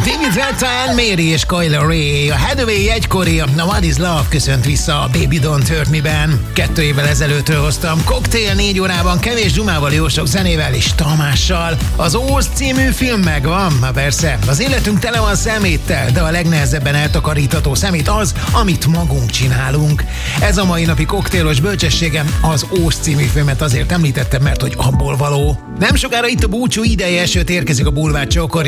David Guetta, Mary és Kylie Ray, a Hathaway egykori, a What is Love köszönt vissza a Baby Don't Hurt Me-ben. 2 évvel ezelőttről hoztam Cocktail 4 órában Kevés Zsumával, jó sok zenével és Tamással. Az Ózd című film megvan, na persze. Az életünk tele van szeméttel, de a legnehezebben eltakarítható szemét az, amit magunk csinálunk. Ez a mai napi koktélos bölcsességem. Az Ózd című filmet azért említettem, mert hogy abból való. Nem sokára itt a búcsú ideje, sőt érkezik a Bulvár Csokor.